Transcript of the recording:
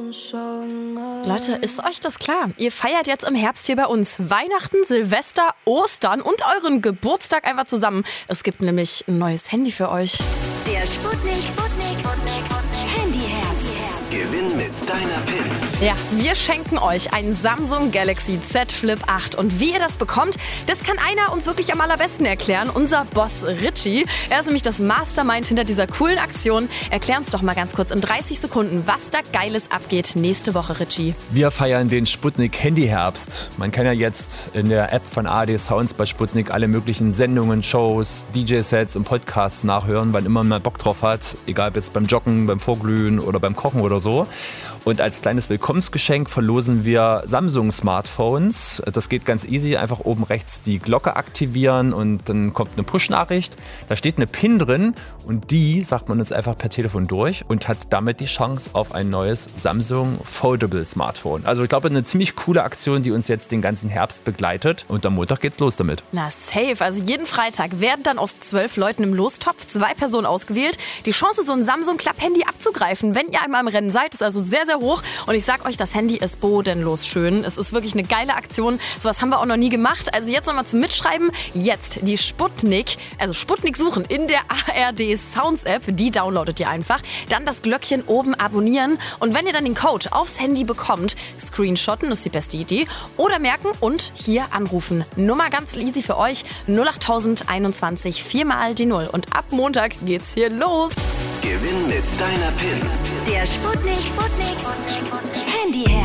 Leute, ist euch das klar? Ihr feiert jetzt im Herbst hier bei uns Weihnachten, Silvester, Ostern und euren Geburtstag einfach zusammen. Es gibt nämlich ein neues Handy für euch. Der Sputnik Handyherbst. Gewinn mit deiner PIN. Ja, wir schenken euch ein Samsung Galaxy Z Flip 8. Und wie ihr das bekommt, das kann einer uns wirklich am allerbesten erklären. Unser Boss Richie. Er ist nämlich das Mastermind hinter dieser coolen Aktion. Erklär uns doch mal ganz kurz in 30 Sekunden, was da Geiles abgeht nächste Woche, Richie. Wir feiern den Sputnik Handyherbst. Man kann ja jetzt in der App von ARD Sounds bei Sputnik alle möglichen Sendungen, Shows, DJ-Sets und Podcasts nachhören, wann immer man Bock drauf hat. Egal ob jetzt beim Joggen, beim Vorglühen oder beim Kochen oder so. Und als kleines Willkommensgeschenk verlosen wir Samsung-Smartphones. Das geht ganz easy. Einfach oben rechts die Glocke aktivieren und dann kommt eine Push-Nachricht. Da steht eine PIN drin und die sagt man uns einfach per Telefon durch und hat damit die Chance auf ein neues Samsung Foldable Smartphone. Also ich glaube, eine ziemlich coole Aktion, die uns jetzt den ganzen Herbst begleitet. Und am Montag geht's los damit. Na safe, also jeden Freitag werden dann aus 12 Leuten im Lostopf 2 Personen ausgewählt. Die Chance, so ein Samsung Club Handy abzugreifen, wenn ihr einmal im Rennen seid, ist also sehr, sehr hoch. Und ich sag euch, das Handy ist bodenlos schön. Es ist wirklich eine geile Aktion. Sowas haben wir auch noch nie gemacht. Also jetzt nochmal zum Mitschreiben. Jetzt die Sputnik suchen in der ARD Sounds App. Die downloadet ihr einfach. Dann das Glöckchen oben abonnieren. Und wenn ihr dann den Code aufs Handy bekommt, screenshotten, ist die beste Idee. Oder merken und hier anrufen. Nummer ganz easy für euch. 08021 4 die 0. Und ab Montag geht's hier los. Gewinn mit deiner PIN. Der Sputnik Handyherbst.